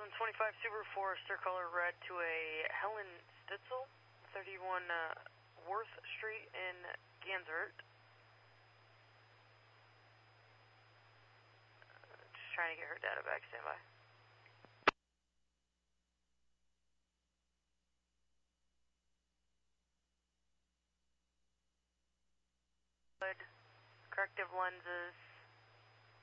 725 Subaru Forester, color red to a Helen Stitzel, 31 Worth Street in Gansevoort. Just trying to get her data back, stand by. Corrective lenses.